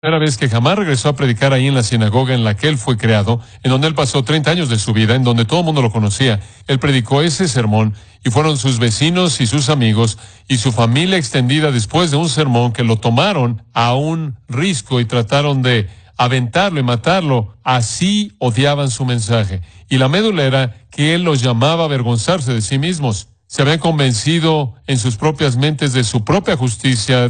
Primera vez que jamás regresó a predicar ahí en la sinagoga en la que él fue creado, en donde él pasó 30 años de su vida, en donde todo el mundo lo conocía. Él predicó ese sermón y fueron sus vecinos y sus amigos y su familia extendida después de un sermón que lo tomaron a un risco y trataron de aventarlo y matarlo. Así odiaban su mensaje. Y la médula era que él los llamaba a avergonzarse de sí mismos. Se habían convencido en sus propias mentes de su propia justicia,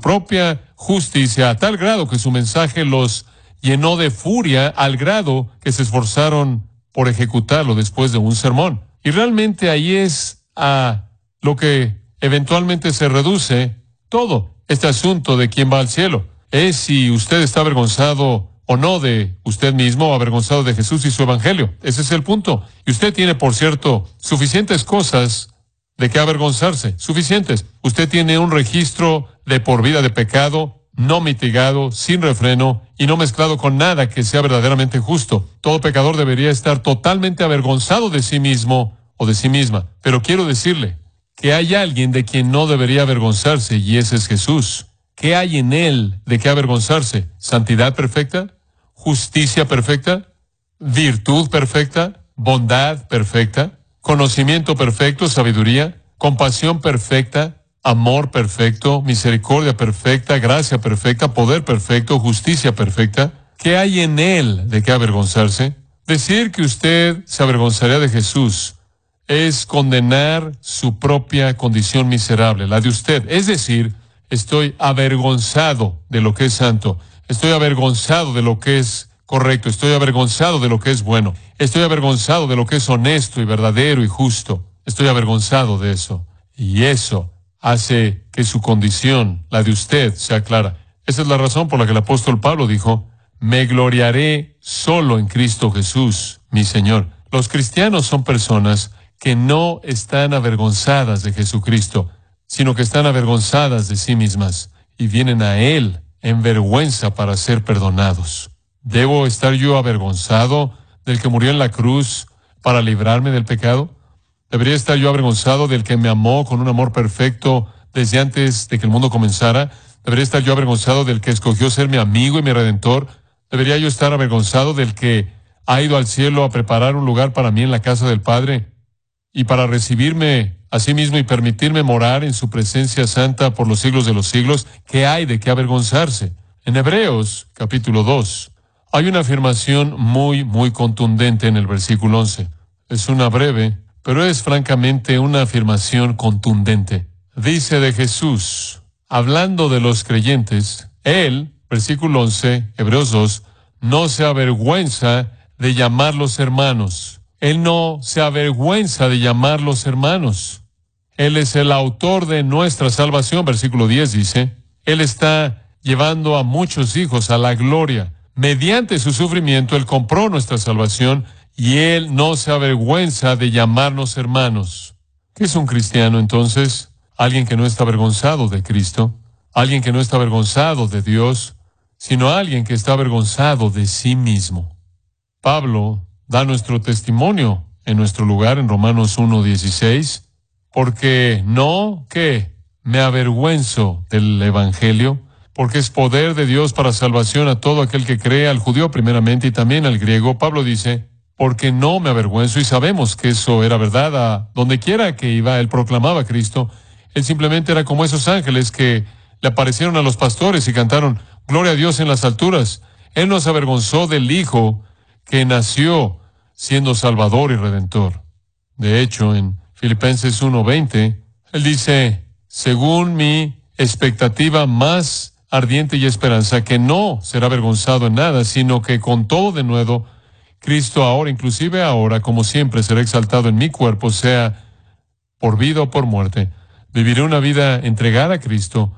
a tal grado que su mensaje los llenó de furia, al grado que se esforzaron por ejecutarlo después de un sermón. Y realmente ahí es a lo que eventualmente se reduce todo este asunto de quién va al cielo. Es si usted está avergonzado o no de usted mismo, o avergonzado de Jesús y su evangelio. Ese es el punto. Y usted tiene, por cierto, suficientes cosas de qué avergonzarse, suficientes. Usted tiene un registro de por vida de pecado, no mitigado, sin refreno y no mezclado con nada que sea verdaderamente justo. Todo pecador debería estar totalmente avergonzado de sí mismo o de sí misma. Pero quiero decirle que hay alguien de quien no debería avergonzarse y ese es Jesús. ¿Qué hay en él de qué avergonzarse? ¿Santidad perfecta? ¿Justicia perfecta? ¿Virtud perfecta? ¿Bondad perfecta? ¿Conocimiento perfecto? ¿Sabiduría? ¿Compasión perfecta? ¿Amor perfecto? ¿Misericordia perfecta? ¿Gracia perfecta? ¿Poder perfecto? ¿Justicia perfecta? ¿Qué hay en él de qué avergonzarse? Decir que usted se avergonzaría de Jesús es condenar su propia condición miserable, la de usted. Es decir, estoy avergonzado de lo que es santo. Estoy avergonzado de lo que es correcto. Estoy avergonzado de lo que es bueno. Estoy avergonzado de lo que es honesto y verdadero y justo. Estoy avergonzado de eso. Y eso hace que su condición, la de usted, sea clara. Esa es la razón por la que el apóstol Pablo dijo, me gloriaré solo en Cristo Jesús, mi Señor. Los cristianos son personas que no están avergonzadas de Jesucristo, sino que están avergonzadas de sí mismas y vienen a Él en vergüenza para ser perdonados. ¿Debo estar yo avergonzado del que murió en la cruz para librarme del pecado? ¿Debería estar yo avergonzado del que me amó con un amor perfecto desde antes de que el mundo comenzara? ¿Debería estar yo avergonzado del que escogió ser mi amigo y mi redentor? ¿Debería yo estar avergonzado del que ha ido al cielo a preparar un lugar para mí en la casa del Padre y para recibirme a sí mismo y permitirme morar en su presencia santa por los siglos de los siglos? ¿Qué hay de qué avergonzarse? En Hebreos, capítulo 2, hay una afirmación muy contundente en el versículo 11. Es una breve, pero es francamente una afirmación contundente. Dice de Jesús, hablando de los creyentes, Él, versículo 11, Hebreos 2, no se avergüenza de llamarlos hermanos. Él no se avergüenza de llamarlos hermanos. Él es el autor de nuestra salvación, versículo 10 dice. Él está llevando a muchos hijos a la gloria. Mediante su sufrimiento, Él compró nuestra salvación y Él no se avergüenza de llamarnos hermanos. ¿Qué es un cristiano entonces? Alguien que no está avergonzado de Cristo, alguien que no está avergonzado de Dios, sino alguien que está avergonzado de sí mismo. Pablo da nuestro testimonio en nuestro lugar en Romanos 1:16, porque no que me avergüenzo del Evangelio, porque es poder de Dios para salvación a todo aquel que cree, al judío primeramente y también al griego. Pablo dice, porque no me avergüenzo, y sabemos que eso era verdad. A donde quiera que iba, él proclamaba a Cristo. Él simplemente era como esos ángeles que le aparecieron a los pastores y cantaron, gloria a Dios en las alturas. Él no se avergonzó del Hijo que nació siendo Salvador y Redentor. De hecho, en Filipenses 1:20, él dice, según mi expectativa más ardiente y esperanza, que no será avergonzado en nada, sino que con todo de nuevo, Cristo ahora, inclusive ahora, como siempre, será exaltado en mi cuerpo, sea por vida o por muerte. Viviré una vida entregada a Cristo,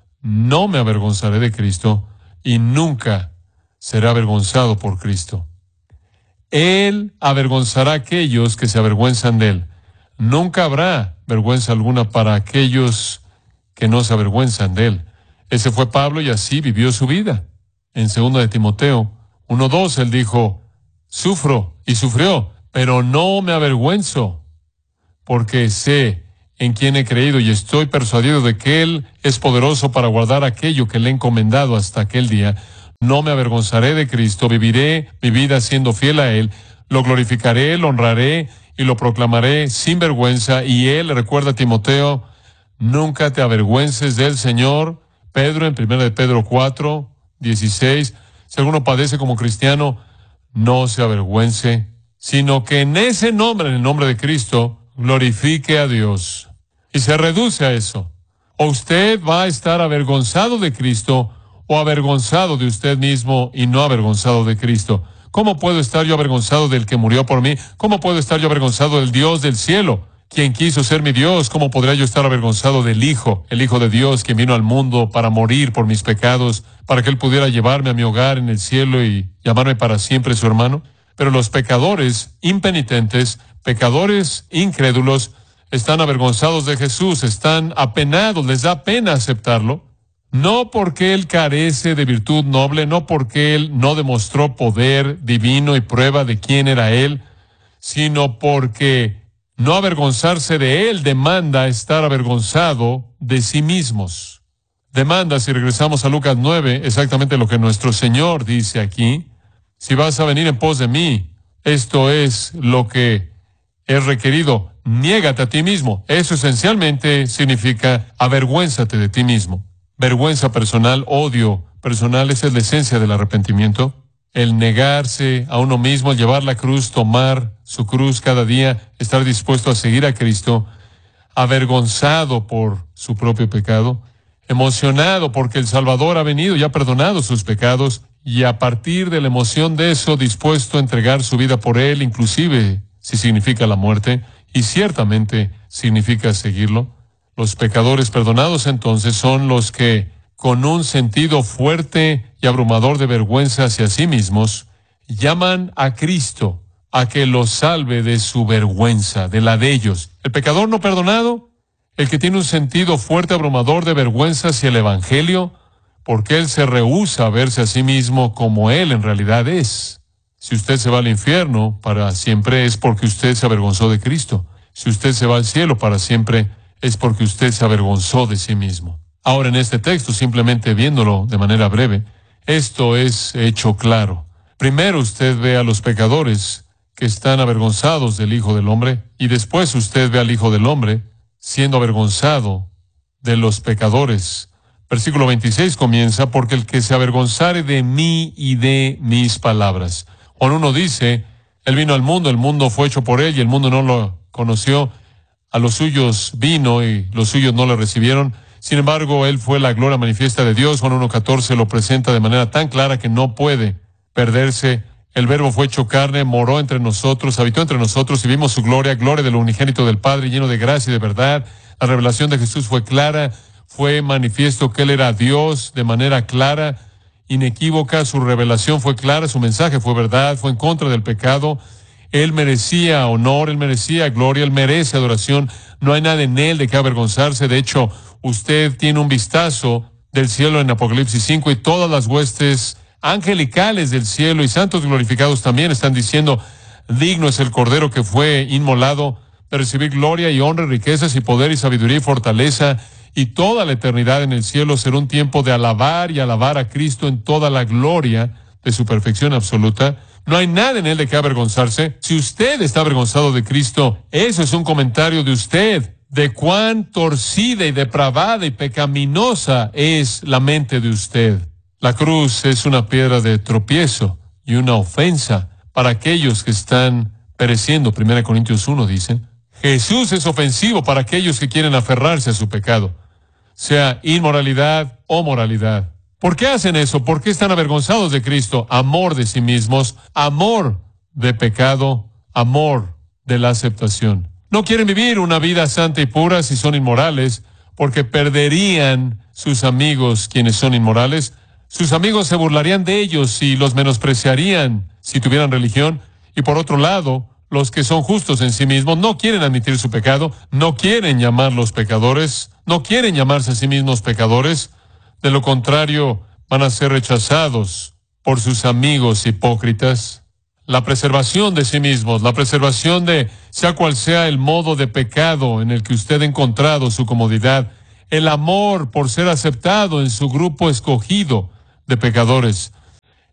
no me avergonzaré de Cristo y nunca seré avergonzado por Cristo. Él avergonzará a aquellos que se avergüenzan de Él. Nunca habrá vergüenza alguna para aquellos que no se avergüenzan de Él. Ese fue Pablo y así vivió su vida. En 2 de Timoteo 1:2 él dijo, sufro y sufrió, pero no me avergüenzo, porque sé en quién he creído y estoy persuadido de que Él es poderoso para guardar aquello que le he encomendado hasta aquel día. No me avergonzaré de Cristo, viviré mi vida siendo fiel a Él, lo glorificaré, lo honraré y lo proclamaré sin vergüenza. Y Él le recuerda a Timoteo, nunca te avergüences del Señor. Pedro, en 1 de Pedro 4:16, si alguno padece como cristiano, no se avergüence, sino que en ese nombre, en el nombre de Cristo, glorifique a Dios. Y se reduce a eso. O usted va a estar avergonzado de Cristo o avergonzado de usted mismo y no avergonzado de Cristo. ¿Cómo puedo estar yo avergonzado del que murió por mí? ¿Cómo puedo estar yo avergonzado del Dios del cielo, quien quiso ser mi Dios? ¿Cómo podría yo estar avergonzado del Hijo, el Hijo de Dios, quien vino al mundo para morir por mis pecados, para que Él pudiera llevarme a mi hogar en el cielo y llamarme para siempre su hermano? Pero los pecadores impenitentes, pecadores incrédulos, están avergonzados de Jesús, están apenados, les da pena aceptarlo. No porque Él carece de virtud noble, no porque Él no demostró poder divino y prueba de quién era Él, sino porque no avergonzarse de Él demanda estar avergonzado de sí mismos. Demanda, si regresamos a Lucas 9, exactamente lo que nuestro Señor dice aquí. Si vas a venir en pos de mí, esto es lo que es requerido. Niégate a ti mismo. Eso esencialmente significa avergüénzate de ti mismo. Vergüenza personal, odio personal, esa es la esencia del arrepentimiento. El negarse a uno mismo, el llevar la cruz, tomar su cruz cada día, estar dispuesto a seguir a Cristo, avergonzado por su propio pecado, emocionado porque el Salvador ha venido y ha perdonado sus pecados, y a partir de la emoción de eso, dispuesto a entregar su vida por Él, inclusive si significa la muerte, y ciertamente significa seguirlo. Los pecadores perdonados entonces son los que, con un sentido fuerte y abrumador de vergüenza hacia sí mismos, llaman a Cristo a que los salve de su vergüenza, de la de ellos. El pecador no perdonado, el que tiene un sentido fuerte, abrumador de vergüenza hacia el Evangelio, porque él se rehúsa a verse a sí mismo como él en realidad es. Si usted se va al infierno para siempre es porque usted se avergonzó de Cristo. Si usted se va al cielo para siempre es porque usted se avergonzó de sí mismo. Ahora en este texto, simplemente viéndolo de manera breve, esto es hecho claro. Primero usted ve a los pecadores que están avergonzados del Hijo del Hombre, y después usted ve al Hijo del Hombre siendo avergonzado de los pecadores. Versículo 26 comienza, porque el que se avergonzare de mí y de mis palabras. Juan 1 dice, Él vino al mundo, el mundo fue hecho por Él y el mundo no lo conoció. A los suyos vino y los suyos no le recibieron. Sin embargo, Él fue la gloria manifiesta de Dios. Juan 1:14 lo presenta de manera tan clara que no puede perderse. El Verbo fue hecho carne, moró entre nosotros, habitó entre nosotros y vimos su gloria, gloria del unigénito del Padre, lleno de gracia y de verdad. La revelación de Jesús fue clara, fue manifiesto que Él era Dios de manera clara, inequívoca. Su revelación fue clara, su mensaje fue verdad, fue en contra del pecado. Él merecía honor, Él merecía gloria, Él merece adoración. No hay nada en Él de qué avergonzarse. De hecho, usted tiene un vistazo del cielo en Apocalipsis 5 y todas las huestes angelicales del cielo y santos glorificados también están diciendo, digno es el Cordero que fue inmolado de recibir gloria y honra, riquezas y poder y sabiduría y fortaleza, y toda la eternidad en el cielo será un tiempo de alabar y alabar a Cristo en toda la gloria de su perfección absoluta. No hay nada en Él de qué avergonzarse. Si usted está avergonzado de Cristo, eso es un comentario de usted, de cuán torcida y depravada y pecaminosa es la mente de usted. La cruz es una piedra de tropiezo y una ofensa para aquellos que están pereciendo. 1 Corintios 1 dice, Jesús es ofensivo para aquellos que quieren aferrarse a su pecado, sea inmoralidad o moralidad. ¿Por qué hacen eso? ¿Por qué están avergonzados de Cristo? Amor de sí mismos, amor de pecado, amor de la aceptación. No quieren vivir una vida santa y pura si son inmorales, porque perderían sus amigos quienes son inmorales. Sus amigos se burlarían de ellos y los menospreciarían si tuvieran religión. Y por otro lado, los que son justos en sí mismos no quieren admitir su pecado, no quieren llamarlos pecadores, no quieren llamarse a sí mismos pecadores. De lo contrario, van a ser rechazados por sus amigos hipócritas. La preservación de sí mismos, la preservación de, sea cual sea el modo de pecado en el que usted ha encontrado su comodidad, el amor por ser aceptado en su grupo escogido de pecadores,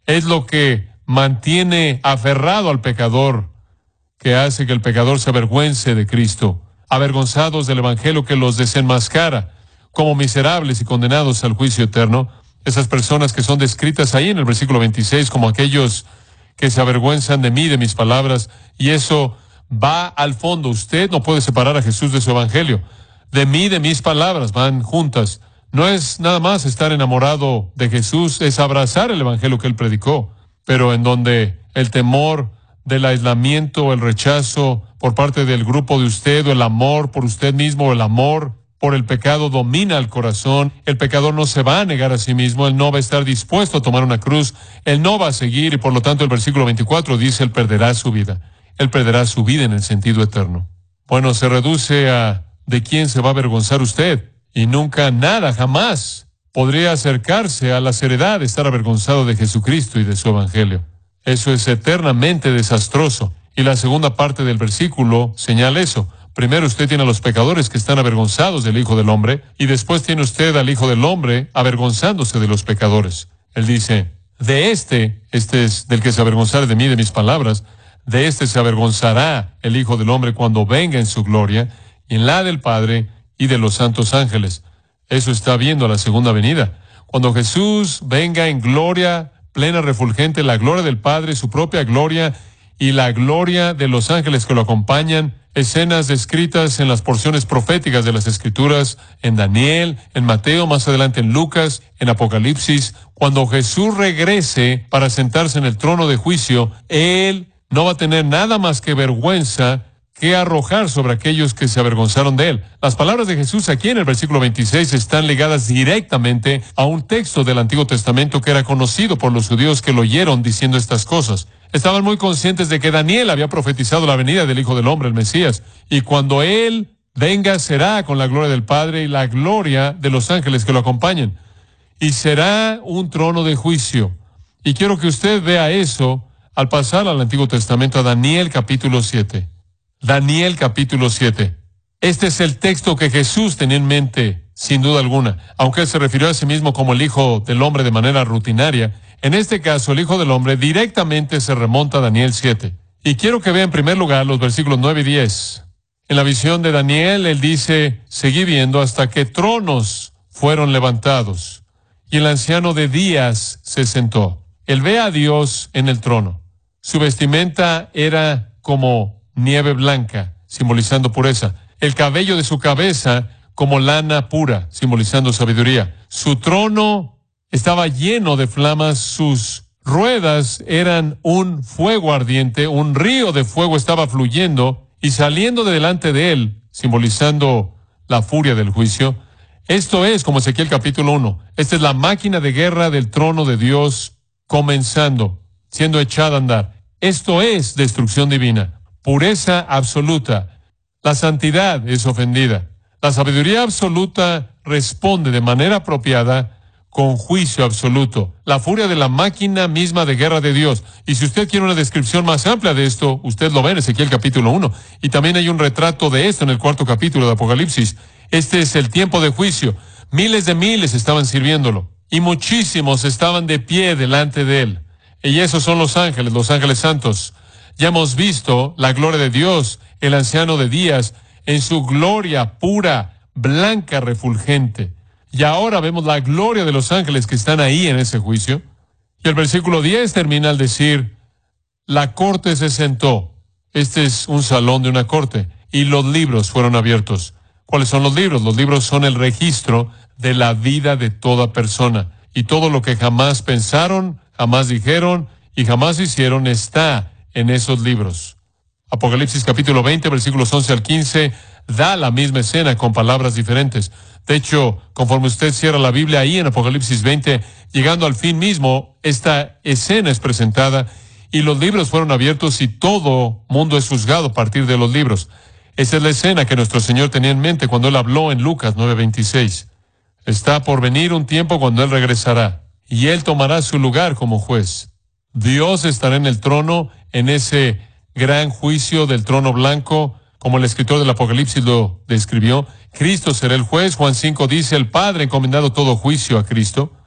Es lo que mantiene aferrado al pecador, que hace que el pecador se avergüence de Cristo, avergonzados del Evangelio que los desenmascara como miserables y condenados al juicio eterno. Esas personas que son descritas ahí en el versículo 26 como aquellos que se avergüenzan de mí, de mis palabras, y eso va al fondo. Usted no puede separar a Jesús de su Evangelio. De mí, de mis palabras, van juntas. No es nada más estar enamorado de Jesús, es abrazar el Evangelio que Él predicó, pero en donde el temor del aislamiento, el rechazo por parte del grupo de usted, o el amor por usted mismo, o el amor por el pecado domina el corazón. El pecador no se va a negar a sí mismo, él no va a estar dispuesto a tomar una cruz, él no va a seguir, y por lo tanto el versículo 24 dice, él perderá su vida. Él perderá su vida en el sentido eterno. Bueno, se reduce a de quién se va a avergonzar usted, y nunca, nada, jamás podría acercarse a la seriedad de estar avergonzado de Jesucristo y de su Evangelio. Eso es eternamente desastroso. Y la segunda parte del versículo señala eso. Primero usted tiene a los pecadores que están avergonzados del Hijo del Hombre, y después tiene usted al Hijo del Hombre avergonzándose de los pecadores. Él dice, de este es del que se avergonzare de mí, de mis palabras, de este se avergonzará el Hijo del Hombre cuando venga en su gloria, y en la del Padre y de los santos ángeles. Eso está viendo a la segunda venida. Cuando Jesús venga en gloria plena, refulgente, la gloria del Padre, su propia gloria, y la gloria de los ángeles que lo acompañan, escenas descritas en las porciones proféticas de las Escrituras, en Daniel, en Mateo, más adelante en Lucas, en Apocalipsis. Cuando Jesús regrese para sentarse en el trono de juicio, Él no va a tener nada más que vergüenza que arrojar sobre aquellos que se avergonzaron de Él. Las palabras de Jesús aquí en el versículo 26 están ligadas directamente a un texto del Antiguo Testamento que era conocido por los judíos que lo oyeron diciendo estas cosas. Estaban muy conscientes de que Daniel había profetizado la venida del Hijo del Hombre, el Mesías, y cuando Él venga será con la gloria del Padre y la gloria de los ángeles que lo acompañan. Y será un trono de juicio. Y quiero que usted vea eso al pasar al Antiguo Testamento, a Daniel capítulo 7. Daniel capítulo 7. Este es el texto que Jesús tenía en mente, sin duda alguna. Aunque Él se refirió a sí mismo como el Hijo del Hombre de manera rutinaria, en este caso el Hijo del Hombre directamente se remonta a Daniel 7. Y quiero que vea en primer lugar los versículos 9 y 10. En la visión de Daniel, él dice, seguí viendo hasta que tronos fueron levantados, y el anciano de días se sentó. Él ve a Dios en el trono. Su vestimenta era como nieve blanca, simbolizando pureza. El cabello de su cabeza como lana pura, simbolizando sabiduría. Su trono estaba lleno de flamas, sus ruedas eran un fuego ardiente, un río de fuego estaba fluyendo y saliendo de delante de él, simbolizando la furia del juicio. Esto es como Ezequiel capítulo 1. Esta es la máquina de guerra del trono de Dios comenzando, siendo echada a andar. Esto es destrucción divina. Pureza absoluta. La santidad es ofendida. La sabiduría absoluta responde de manera apropiada con juicio absoluto. La furia de la máquina misma de guerra de Dios. Y si usted quiere una descripción más amplia de esto, usted lo ve en Ezequiel capítulo 1. Y también hay un retrato de esto en el 4º capítulo de Apocalipsis. Este es el tiempo de juicio. Miles de miles estaban sirviéndolo. Y muchísimos estaban de pie delante de él. Y esos son los ángeles santos. Ya hemos visto la gloria de Dios, el anciano de días, en su gloria pura, blanca, refulgente. Y ahora vemos la gloria de los ángeles que están ahí en ese juicio. Y el versículo 10 termina al decir, la corte se sentó. Este es un salón de una corte. Y los libros fueron abiertos. ¿Cuáles son los libros? Los libros son el registro de la vida de toda persona. Y todo lo que jamás pensaron, jamás dijeron y jamás hicieron está en esos libros. Apocalipsis capítulo 20, versículos 11 al 15, da la misma escena con palabras diferentes. De hecho, conforme usted cierra la Biblia ahí en Apocalipsis 20, llegando al fin mismo, esta escena es presentada y los libros fueron abiertos y todo mundo es juzgado a partir de los libros. Esa es la escena que nuestro Señor tenía en mente cuando Él habló en Lucas 9:26. Está por venir un tiempo cuando Él regresará y Él tomará su lugar como juez. Dios estará en el trono en ese gran juicio del trono blanco, como el escritor del Apocalipsis lo describió. Cristo será el juez. Juan 5 dice, el Padre ha encomendado todo juicio a Cristo.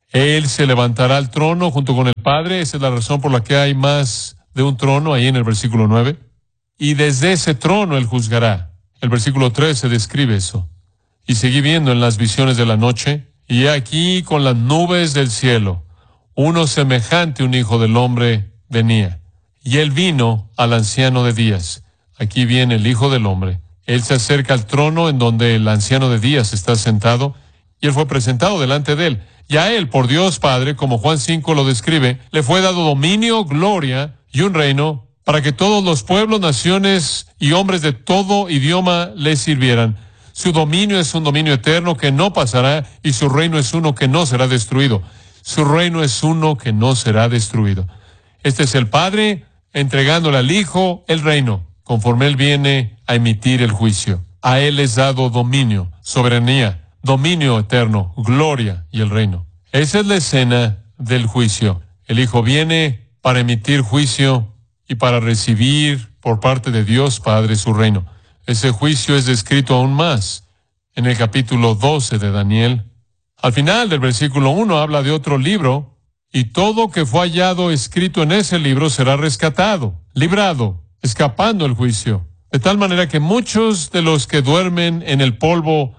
Él se levantará al trono junto con el Padre. Esa es la razón por la que hay más de un trono ahí en el versículo 9. Y desde ese trono Él juzgará. El versículo 13 describe eso. Y seguí viendo en las visiones de la noche, y he aquí con las nubes del cielo, uno semejante a un hijo del hombre venía. Y Él vino al anciano de días. Aquí viene el Hijo del Hombre. Él se acerca al trono en donde el anciano de días está sentado, y Él fue presentado delante de Él. Y a Él, por Dios Padre, como Juan 5 lo describe, le fue dado dominio, gloria y un reino, para que todos los pueblos, naciones y hombres de todo idioma le sirvieran. Su dominio es un dominio eterno que no pasará, y su reino es uno que no será destruido. Su reino es uno que no será destruido. Este es el Padre entregándole al Hijo el reino, conforme Él viene a emitir el juicio. A Él es dado dominio, soberanía, dominio eterno, gloria y el reino. Esa es la escena del juicio. El Hijo viene para emitir juicio y para recibir por parte de Dios Padre su reino. Ese juicio es descrito aún más en el capítulo 12 de Daniel. Al final del versículo 1 habla de otro libro, y todo que fue hallado escrito en ese libro será rescatado, librado, escapando el juicio. De tal manera que muchos de los que duermen en el polvo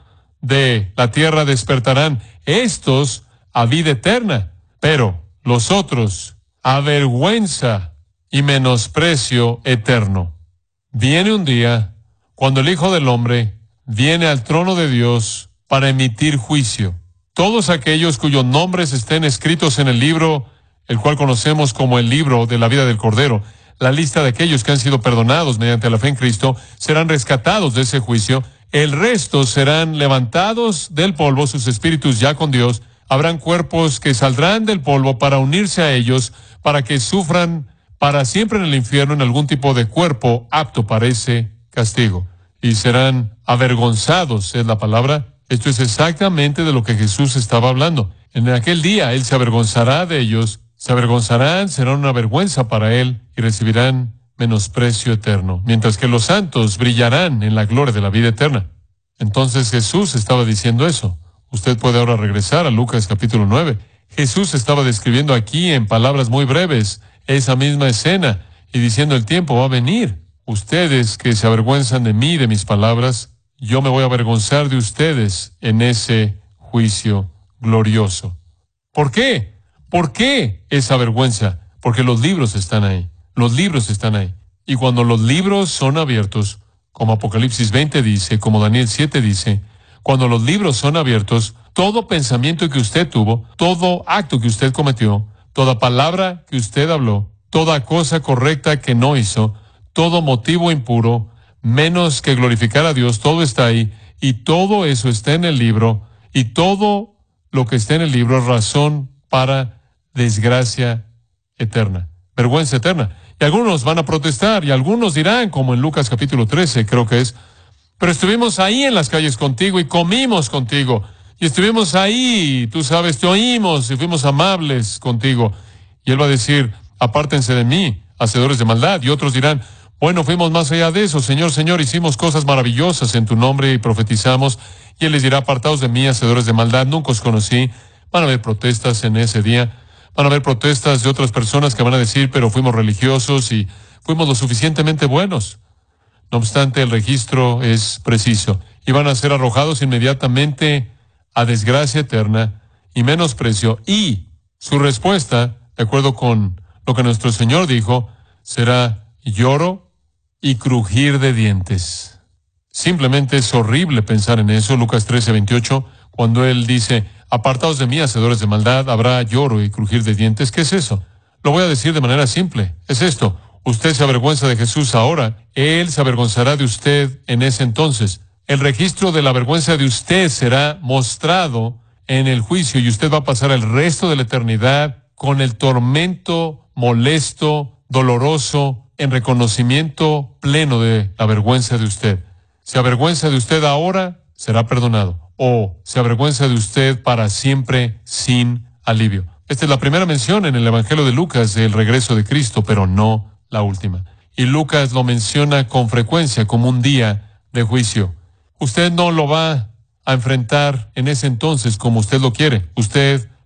de la tierra despertarán, estos a vida eterna, pero los otros a vergüenza y menosprecio eterno. Viene un día cuando el Hijo del Hombre viene al trono de Dios para emitir juicio. Todos aquellos cuyos nombres estén escritos en el libro, el cual conocemos como el libro de la vida del Cordero, la lista de aquellos que han sido perdonados mediante la fe en Cristo, serán rescatados de ese juicio. El resto serán levantados del polvo, sus espíritus ya con Dios. Habrán cuerpos que saldrán del polvo para unirse a ellos, para que sufran para siempre en el infierno en algún tipo de cuerpo apto para ese castigo. Y serán avergonzados, es la palabra. Esto es exactamente de lo que Jesús estaba hablando. En aquel día Él se avergonzará de ellos, se avergonzarán, serán una vergüenza para Él y recibirán menosprecio eterno, mientras que los santos brillarán en la gloria de la vida eterna. Entonces Jesús estaba diciendo eso. Usted puede ahora regresar a Lucas capítulo 9. Jesús estaba describiendo aquí en palabras muy breves esa misma escena y diciendo el tiempo va a venir. Ustedes que se avergüenzan de mí, de mis palabras, yo me voy a avergonzar de ustedes en ese juicio glorioso. ¿Por qué? ¿Por qué esa vergüenza? Porque los libros están ahí. Los libros están ahí. Y cuando los libros son abiertos, como Apocalipsis 20 dice, como Daniel 7 dice, cuando los libros son abiertos, todo pensamiento que usted tuvo, todo acto que usted cometió, toda palabra que usted habló, toda cosa correcta que no hizo, todo motivo impuro, menos que glorificar a Dios, todo está ahí, y todo eso está en el libro, y todo lo que está en el libro es razón para desgracia eterna, vergüenza eterna. Y algunos van a protestar, y algunos dirán, como en Lucas capítulo 13, creo que es, pero estuvimos ahí en las calles contigo, y comimos contigo, y estuvimos ahí, tú sabes, te oímos, y fuimos amables contigo. Y Él va a decir, apártense de mí, hacedores de maldad. Y otros dirán, bueno, fuimos más allá de eso, Señor, Señor, hicimos cosas maravillosas en tu nombre y profetizamos. Y Él les dirá, apartaos de mí, hacedores de maldad, nunca os conocí. Van a haber protestas en ese día. Van a haber protestas de otras personas que van a decir, pero fuimos religiosos y fuimos lo suficientemente buenos. No obstante, el registro es preciso. Y van a ser arrojados inmediatamente a desgracia eterna y menosprecio. Y su respuesta, de acuerdo con lo que nuestro Señor dijo, será lloro y crujir de dientes. Simplemente es horrible pensar en eso. Lucas 13:28, cuando Él dice, apartaos de mí, hacedores de maldad, habrá lloro y crujir de dientes. ¿Qué es eso? Lo voy a decir de manera simple. Es esto. Usted se avergüenza de Jesús ahora. Él se avergonzará de usted en ese entonces. El registro de la vergüenza de usted será mostrado en el juicio y usted va a pasar el resto de la eternidad con el tormento molesto, doloroso, en reconocimiento pleno de la vergüenza de usted. Se avergüenza de usted ahora, será perdonado. O se avergüenza de usted para siempre sin alivio. Esta es la primera mención en el Evangelio de Lucas del regreso de Cristo, pero no la última. Y Lucas lo menciona con frecuencia como un día de juicio. Usted no lo va a enfrentar en ese entonces como usted lo quiere. Usted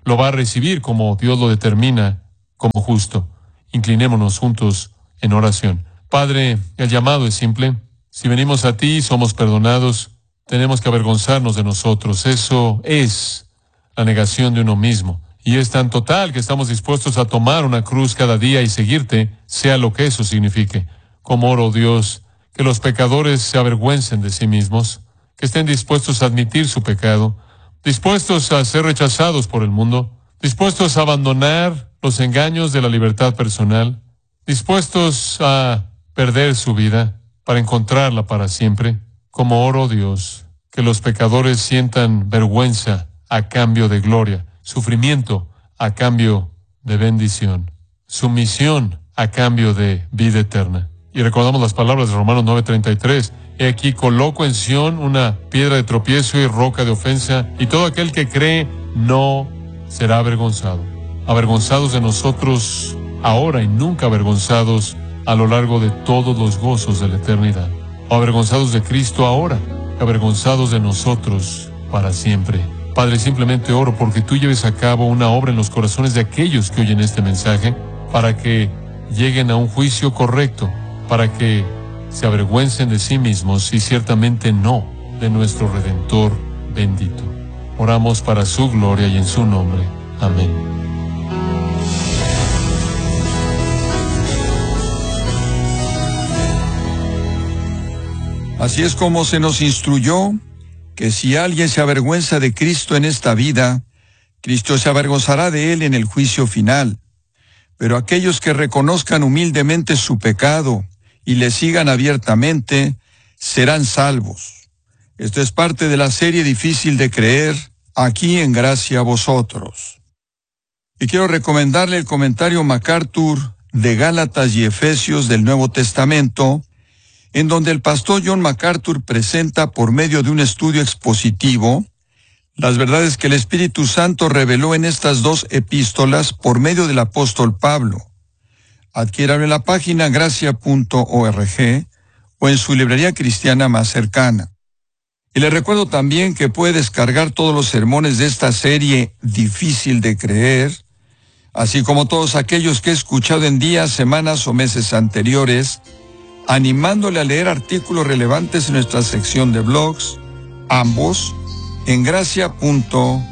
lo va a recibir como Dios lo determina, como justo. Inclinémonos juntos en oración. Padre, el llamado es simple. Si venimos a ti, somos perdonados. Tenemos que avergonzarnos de nosotros. Eso es la negación de uno mismo. Y es tan total que estamos dispuestos a tomar una cruz cada día y seguirte, sea lo que eso signifique. Como oro, Dios, que los pecadores se avergüencen de sí mismos, que estén dispuestos a admitir su pecado, dispuestos a ser rechazados por el mundo, dispuestos a abandonar los engaños de la libertad personal, dispuestos a perder su vida para encontrarla para siempre. Como oro, Dios, que los pecadores sientan vergüenza a cambio de gloria, sufrimiento a cambio de bendición, sumisión a cambio de vida eterna. Y recordamos las palabras de Romanos 9:33. He aquí coloco en Sión una piedra de tropiezo y roca de ofensa, y todo aquel que cree no será avergonzado. Avergonzados de nosotros ahora y nunca avergonzados a lo largo de todos los gozos de la eternidad. O avergonzados de Cristo ahora, avergonzados de nosotros para siempre. Padre, simplemente oro porque tú lleves a cabo una obra en los corazones de aquellos que oyen este mensaje, para que lleguen a un juicio correcto, para que se avergüencen de sí mismos y ciertamente no de nuestro Redentor bendito. Oramos para su gloria y en su nombre. Amén. Así es como se nos instruyó que si alguien se avergüenza de Cristo en esta vida, Cristo se avergonzará de él en el juicio final. Pero aquellos que reconozcan humildemente su pecado y le sigan abiertamente, serán salvos. Esto es parte de la serie Difícil de Creer, aquí en Gracia a Vosotros. Y quiero recomendarle el comentario MacArthur de Gálatas y Efesios del Nuevo Testamento, en donde el pastor John MacArthur presenta por medio de un estudio expositivo las verdades que el Espíritu Santo reveló en estas dos epístolas por medio del apóstol Pablo. Adquiéralo en la página gracia.org o en su librería cristiana más cercana. Y le recuerdo también que puede descargar todos los sermones de esta serie Difícil de Creer, así como todos aquellos que he escuchado en días, semanas o meses anteriores, animándole a leer artículos relevantes en nuestra sección de blogs, ambos en gracia.org.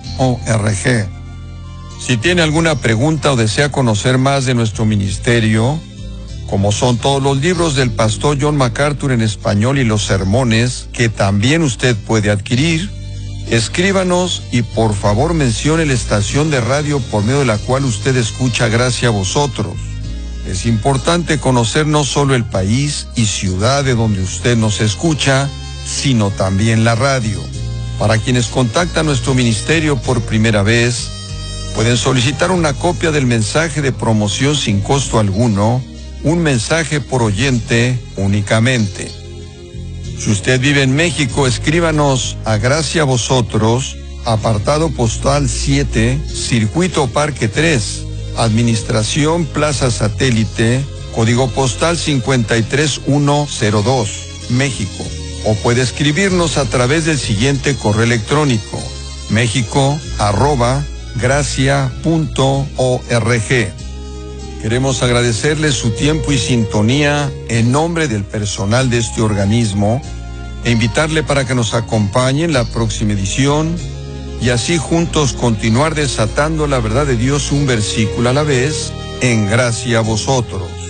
Si tiene alguna pregunta o desea conocer más de nuestro ministerio, como son todos los libros del pastor John MacArthur en español y los sermones que también usted puede adquirir, escríbanos y por favor mencione la estación de radio por medio de la cual usted escucha Gracia a Vosotros. Es importante conocer no solo el país y ciudad de donde usted nos escucha, sino también la radio. Para quienes contactan nuestro ministerio por primera vez, pueden solicitar una copia del mensaje de promoción sin costo alguno, un mensaje por oyente únicamente. Si usted vive en México, escríbanos a Gracia a Vosotros, apartado postal 7, Circuito Parque 3, Administración Plaza Satélite, código postal 53102, México. O puede escribirnos a través del siguiente correo electrónico, mexico@gracia.org. Queremos agradecerle su tiempo y sintonía en nombre del personal de este organismo e invitarle para que nos acompañe en la próxima edición y así juntos continuar desatando la verdad de Dios un versículo a la vez en Gracia a Vosotros.